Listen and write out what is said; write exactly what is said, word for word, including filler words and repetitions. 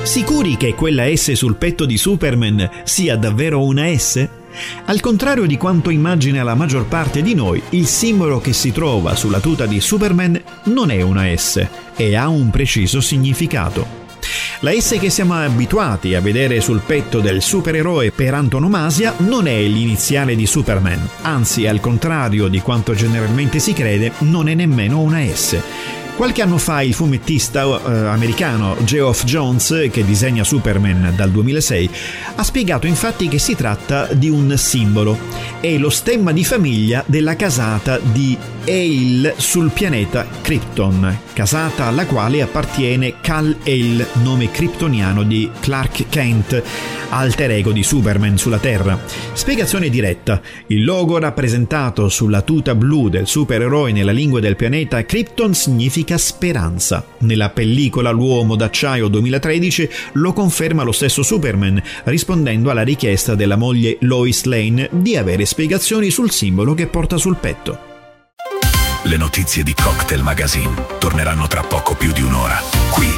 Sicuri che quella S sul petto di Superman sia davvero una S? Al contrario di quanto immagina la maggior parte di noi, il simbolo che si trova sulla tuta di Superman non è una S e ha un preciso significato. La S che siamo abituati a vedere sul petto del supereroe per antonomasia non è l'iniziale di Superman, anzi, al contrario di quanto generalmente si crede, non è nemmeno una S. Qualche anno fa il fumettista eh, americano Geoff Johns, che disegna Superman dal duemilasei, ha spiegato infatti che si tratta di un simbolo. È lo stemma di famiglia della casata di Hale sul pianeta Krypton, casata alla quale appartiene Kal-El, nome kryptoniano di Clark Kent, alter ego di Superman sulla Terra. Spiegazione diretta: il logo rappresentato sulla tuta blu del supereroe nella lingua del pianeta Krypton significa speranza. Nella pellicola L'uomo d'acciaio duemilatredici lo conferma lo stesso Superman, rispondendo alla richiesta della moglie Lois Lane di avere spiegazioni sul simbolo che porta sul petto. Le notizie di Cocktail Magazine torneranno tra poco più di un'ora, qui